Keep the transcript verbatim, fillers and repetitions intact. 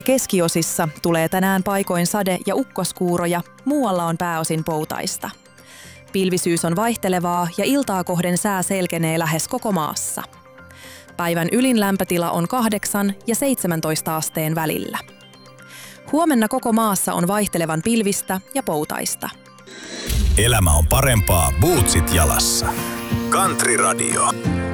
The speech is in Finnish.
Keskiosissa tulee tänään paikoin sade- ja ukkoskuuroja, muualla on pääosin poutaista. Pilvisyys on vaihtelevaa ja iltaa kohden sää selkenee lähes koko maassa. Päivän ylin lämpötila on kahdeksan ja seitsemäntoista asteen välillä. Huomenna koko maassa on vaihtelevan pilvistä ja poutaista. Elämä on parempaa bootsit jalassa. Country Radio.